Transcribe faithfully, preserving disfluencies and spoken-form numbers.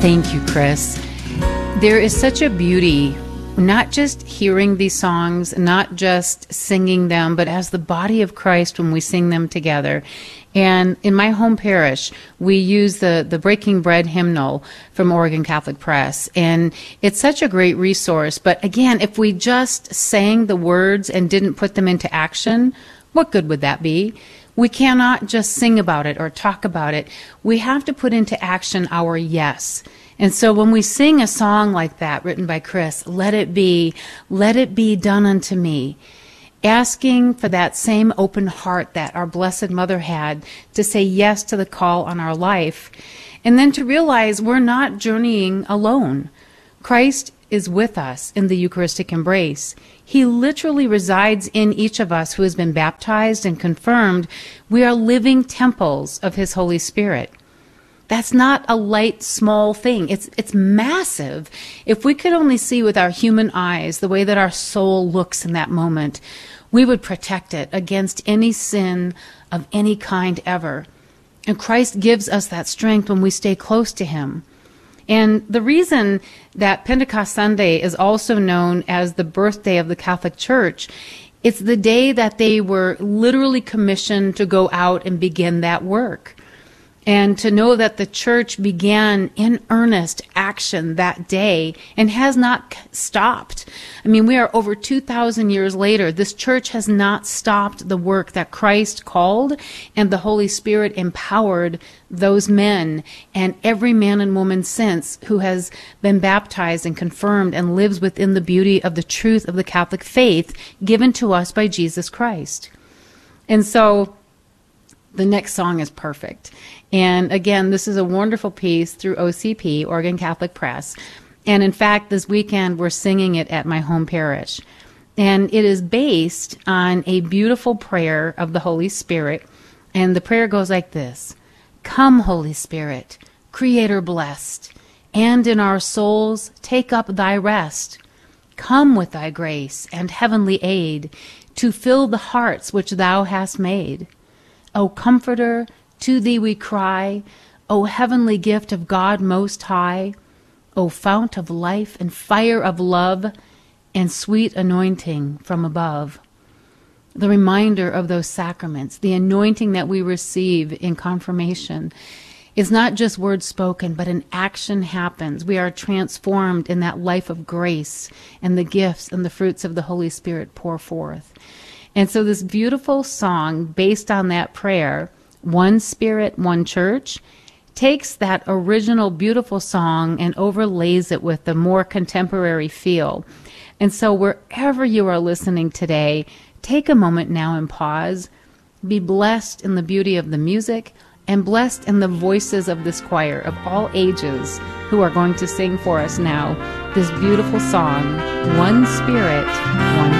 Thank you, Chris. There is such a beauty, not just hearing these songs, not just singing them, but as the body of Christ when we sing them together. And in my home parish, we use the, the Breaking Bread hymnal from Oregon Catholic Press. And it's such a great resource. But again, if we just sang the words and didn't put them into action, what good would that be? We cannot just sing about it or talk about it. We have to put into action our yes. And so when we sing a song like that written by Chris, let it be, let it be done unto me, asking for that same open heart that our Blessed Mother had to say yes to the call on our life, and then to realize we're not journeying alone. Christ is with us in the Eucharistic embrace. He literally resides in each of us who has been baptized and confirmed. We are living temples of His Holy Spirit. That's not a light, small thing. It's it's massive. If we could only see with our human eyes the way that our soul looks in that moment, we would protect it against any sin of any kind ever. And Christ gives us that strength when we stay close to Him. And the reason that Pentecost Sunday is also known as the birthday of the Catholic Church, it's the day that they were literally commissioned to go out and begin that work. And to know that the church began in earnest action that day and has not stopped. I mean, we are over two thousand years later. This church has not stopped the work that Christ called, and the Holy Spirit empowered those men and every man and woman since who has been baptized and confirmed and lives within the beauty of the truth of the Catholic faith given to us by Jesus Christ. And so the next song is perfect. And again, this is a wonderful piece through O C P, Oregon Catholic Press. And in fact, this weekend we're singing it at my home parish. And it is based on a beautiful prayer of the Holy Spirit. And the prayer goes like this: Come, Holy Spirit, Creator blessed, and in our souls take up thy rest. Come with thy grace and heavenly aid to fill the hearts which thou hast made. O Comforter, to thee we cry, O heavenly gift of God most high, O fount of life and fire of love, and sweet anointing from above. The reminder of those sacraments, the anointing that we receive in confirmation, is not just words spoken, but an action happens. We are transformed in that life of grace, and the gifts and the fruits of the Holy Spirit pour forth. And so this beautiful song, based on that prayer, One Spirit, One Church, takes that original beautiful song and overlays it with a more contemporary feel. And so wherever you are listening today, take a moment now and pause. Be blessed in the beauty of the music and blessed in the voices of this choir of all ages who are going to sing for us now this beautiful song, One Spirit, One